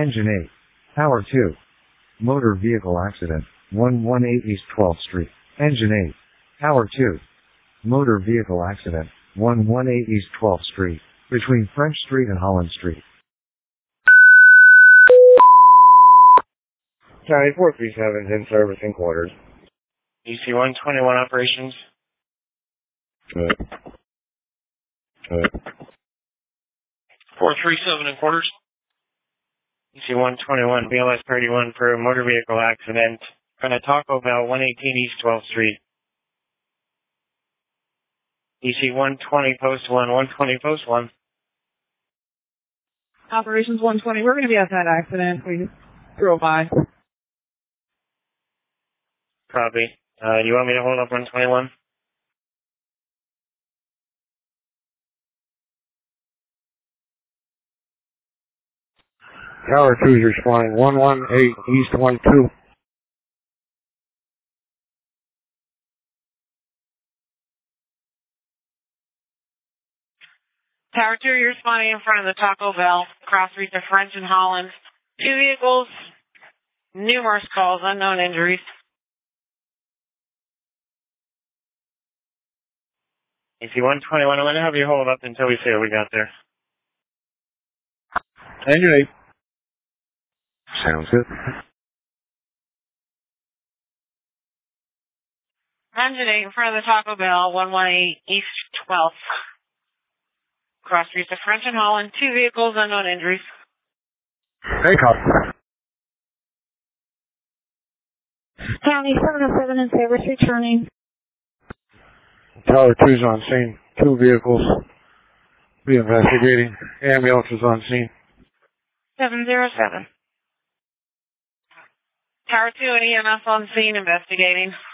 Engine 8. Tower 2. Motor vehicle accident. 118 East 12th Street. Engine 8. Tower 2. Motor vehicle accident. 118 East 12th Street. Between French Street and Holland Street. County 437 in service in quarters. EC 121 operations. 437 in quarters. EC 121, BLS 31 for a motor vehicle accident. Front of Taco Bell, 118 East 12th Street. EC 120, post 1, 120, post 1. Operations 120, we're going to be at that accident. We drove by. Copy. You want me to hold up 121? Tower 2 is responding 118 East 12. Tower 2, you're responding in front of the Taco Bell, cross streets of French and Holland. 2 vehicles, numerous calls, unknown injuries. EC 121, I'm going to have you hold up until we see what we got there. Engine 8. Sounds good. Engine 8 in front of the Taco Bell, 118 East 12th. Cross streets of French and Holland. 2 vehicles, unknown injuries. Hey, cop. County 707 in service returning. Tower 2 is on scene. 2 vehicles. Be investigating. Ambulance is on scene. 707. Tower 2 and EMS on scene investigating.